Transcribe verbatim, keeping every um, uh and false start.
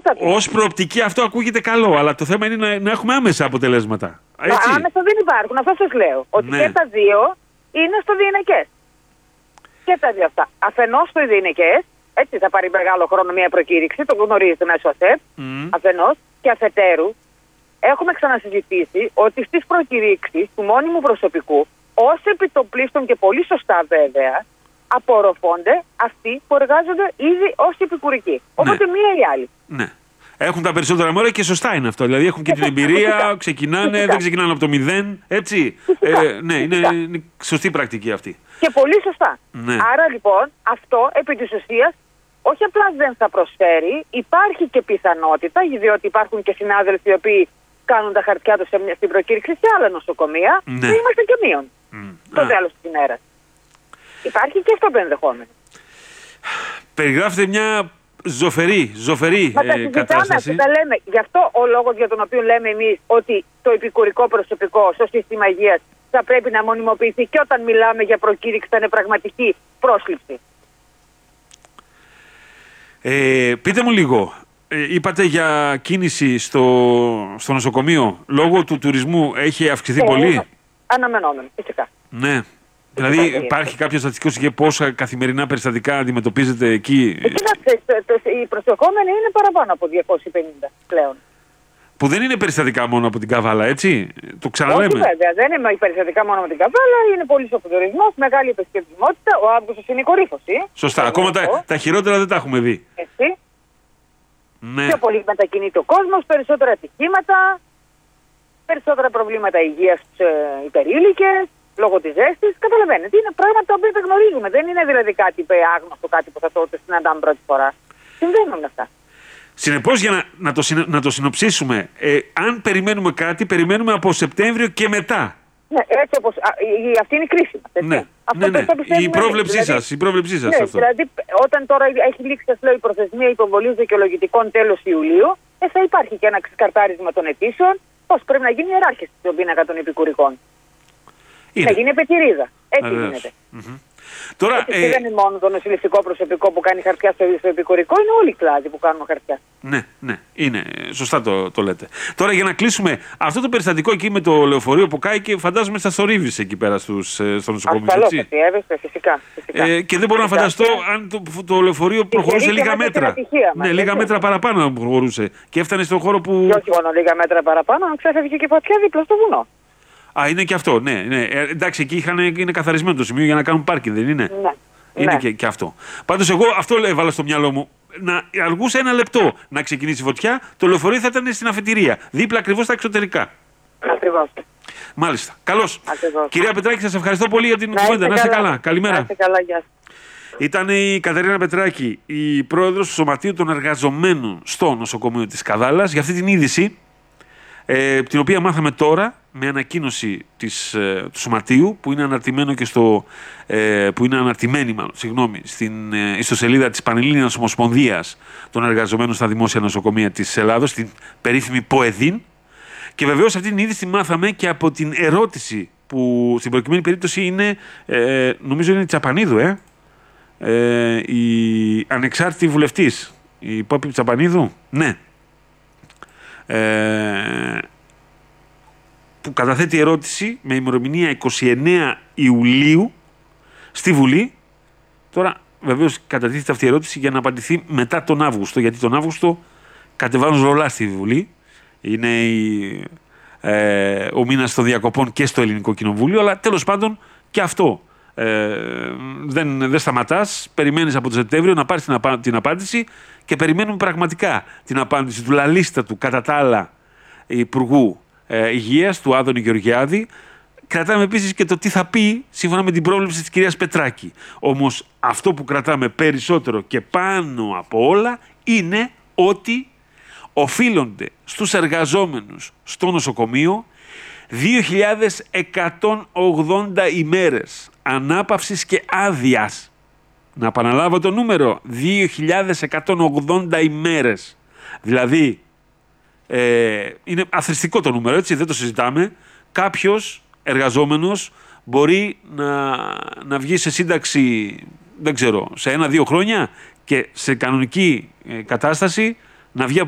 ως προοπτική αυτό ακούγεται καλό, αλλά το θέμα είναι να, να έχουμε άμεσα αποτελέσματα. Έτσι. Άμεσα δεν υπάρχουν, αυτό σας λέω. Ότι Ναι. και τα δύο είναι στο διενεκές. Και τα δύο αυτά. Αφενός στο διενεκές, έτσι θα πάρει μεγάλο χρόνο μια προκήρυξη, το γνωρίζετε μέσω ΑΣΕΠ, Mm. αφενός, και αφετέρου, έχουμε ξανασυζητήσει ότι στις προκηρύξεις του μόνιμου προσωπικού, ως επιτοπλίστων και πολύ σωστά βέβαια, απορροφώνται αυτοί που εργάζονται ήδη ως επικουρικοί. Οπότε μία ή άλλη. Ναι. Έχουν τα περισσότερα μόρα και σωστά είναι αυτό. Δηλαδή έχουν και την εμπειρία, Φυσικά. ξεκινάνε, Φυσικά. δεν ξεκινάνε από το μηδέν. Έτσι. Φυσικά. Ε, ναι, είναι, Φυσικά. είναι σωστή πρακτική αυτή. Και πολύ σωστά. Ναι. Άρα λοιπόν αυτό επί της ουσίας όχι απλά δεν θα προσφέρει, υπάρχει και πιθανότητα, διότι υπάρχουν και συνάδελφοι οι οποίοι κάνουν τα χαρτιά τους σε μια- στην προκήρυξη σε άλλα νοσοκομεία Ναι. και είμαστε και μείον Mm. στο Α, τέλος της ημέρας. Υπάρχει και αυτό το ενδεχόμενο. περιγράφεται μια ζωφερή, ζωφερή Μα τα ε, συζητάμε κατάσταση. αυτά, τα λέμε. Γι' αυτό ο λόγος για τον οποίο λέμε εμείς ότι το επικουρικό προσωπικό στο σύστημα υγείας θα πρέπει να μονιμοποιηθεί και όταν μιλάμε για προκήρυξη θα είναι πραγματική πρόσληψη. Ε, πείτε μου λίγο, ε, είπατε για κίνηση στο, στο νοσοκομείο. Λόγω του τουρισμού έχει αυξηθεί Ε, πολύ. Αναμενόμενο, φυσικά. Ναι. Δηλαδή Φυσικά. υπάρχει κάποιο στατιστικό και πόσα καθημερινά περιστατικά αντιμετωπίζετε εκεί. Ε, Κοιτάξτε, το- το- οι προσεχόμενοι είναι παραπάνω από διακόσιοι πενήντα πλέον. Που δεν είναι περιστατικά μόνο από την Καβάλα, έτσι. Το Όχι ξαναλέμε. βέβαια, δεν είναι περιστατικά μόνο με την Καβάλα, είναι πολύ ο τουρισμός, μεγάλη επισκεπτικότητα, ο Αύγουστος είναι η κορύφωση. Σωστά. Ε, Ακόμα αυτό, τα, τα χειρότερα δεν τα έχουμε δει. Έτσι. Ναι. Πιο πολύ μετακινείται ο κόσμος, περισσότερα ατυχήματα, περισσότερα προβλήματα υγείας στους ε, υπερήλικες, λόγω της ζέστης. Καταλαβαίνετε, είναι πράγματα τα οποία τα γνωρίζουμε. Δεν είναι δηλαδή κάτι ε, άγνωστο, κάτι που θα το συναντάμε πρώτη φορά. Συμβαίνουν αυτά. Συνεπώς, για να, να, το, συνο- να το συνοψίσουμε, ε, αν περιμένουμε κάτι, περιμένουμε από Σεπτέμβριο και μετά. Ναι, έτσι όπως. Α, η, η- αυτή είναι η κρίση μας. έτσι. Ναι, Αυτό ναι, το- ναι. το πιστεύουμε Η εμείς. πρόβλεψή Δηλαδή, σας, η πρόβλεψή σας Ναι, αυτό. δηλαδή όταν τώρα έχει λήξει σας λέω, η προθεσμία υποβολής δικαιολογητικών τέλος Ιουλίου, ε, θα υπάρχει και ένα ξεκαρτάρισμα των αιτήσεων, πώς πρέπει να γίνει η ιεράρχηση στον πίνακα των επικουρικών. Είναι. Να γίνει επετηρίδα. Έτσι Βεβαίως. γίνεται. Μμμ. Τώρα, Έτσι, ε, δεν είναι μόνο το νοσηλευτικό προσωπικό που κάνει χαρτιά στο, στο επικουρικό, είναι όλοι οι κλάδοι που κάνουν χαρτιά. ναι, ναι, είναι. Σωστά το, το λέτε. Τώρα, για να κλείσουμε, αυτό το περιστατικό εκεί με το λεωφορείο που κάει και φαντάζομαι στα θορύβησε εκεί πέρα στους, ε, στο νοσοκομείο. Ασφαλώς, έτσι. ευθύευεστε, φυσικά. φυσικά. Ε, και δεν μπορώ να Φυσικά. φανταστώ αν το, το λεωφορείο προχωρούσε και λίγα μέσα στην μέτρα. ατυχία μας, Ναι, λίγα έτσι. μέτρα παραπάνω να προχωρούσε. Και έφτανε στον χώρο που. Και όχι μόνο λίγα μέτρα παραπάνω, αν ξέφευγε και φωτιά δίπλα στο βουνό. Α, είναι και αυτό, ναι. ναι. Ε, εντάξει, εκεί είχαν, είναι καθαρισμένο το σημείο για να κάνουν πάρκινγκ, δεν είναι. Ναι. Είναι ναι. και, και αυτό. Πάντως εγώ αυτό έβαλα στο μυαλό μου. Να αργούσε ένα λεπτό να ξεκινήσει η φωτιά, το λεωφορείο θα ήταν στην αφετηρία. Δίπλα ακριβώς στα εξωτερικά. Ακριβώς. Μάλιστα. Καλώς. Ακριβώς. Κυρία Πετράκη, σας ευχαριστώ πολύ για την κουβέντα. Να είστε καλά. Καλημέρα. Να είστε καλά, γεια σας. Ήταν η Κατερίνα Πετράκη, η πρόεδρος του Σωματείου των Εργαζομένων στο νοσοκομείο της Καδάλας, για αυτή την είδηση, ε, την οποία μάθαμε τώρα με ανακοίνωση της, ε, του Σωματείου, που είναι αναρτημένο και στο, ε, που είναι αναρτημένη μάλλον, συγγνώμη, στην ε, ιστοσελίδα της Πανελλήνιας Ομοσπονδίας των Εργαζομένων στα Δημόσια Νοσοκομεία της Ελλάδος, την περίφημη ΠΟΕΔΗΝ. Και βεβαίως αυτή την είδηση τη μάθαμε και από την ερώτηση που στην προκειμένη περίπτωση είναι, ε, νομίζω είναι η Τσαπανίδου, ε, ε, η ανεξάρτητη βουλευτής, η Πόπη Τσαπανίδου, ναι, ε, που καταθέτει ερώτηση με ημερομηνία είκοσι εννέα Ιουλίου στη Βουλή. Τώρα βεβαίως κατατίθεται αυτή η ερώτηση για να απαντηθεί μετά τον Αύγουστο, γιατί τον Αύγουστο κατεβάζουν ρολά στη Βουλή. Είναι η, ε, ο μήνας των διακοπών και στο Ελληνικό Κοινοβούλιο, αλλά τέλος πάντων και αυτό ε, δεν, δεν σταματάς. Περιμένεις από το Σεπτέμβριο να πάρεις την, απα, την απάντηση και περιμένουμε πραγματικά την απάντηση του λαλίστατου κατά τα άλλα Υπουργού ε, Υγείας, του Άδωνη Γεωργιάδη. Κρατάμε επίσης και το τι θα πει σύμφωνα με την πρόβλεψη της κυρίας Πετράκη. Όμως αυτό που κρατάμε περισσότερο και πάνω από όλα είναι ότι οφείλονται στους εργαζόμενους στο νοσοκομείο δύο χιλιάδες εκατόν ογδόντα ημέρες ανάπαυσης και άδειας. Να επαναλάβω το νούμερο, δύο χιλιάδες εκατόν ογδόντα ημέρες. Δηλαδή, ε, είναι αθροιστικό το νούμερο, έτσι, δεν το συζητάμε. Κάποιος εργαζόμενος μπορεί να, να βγει σε σύνταξη, δεν ξέρω, σε ένα-δύο χρόνια και σε κανονική ε, κατάσταση να βγει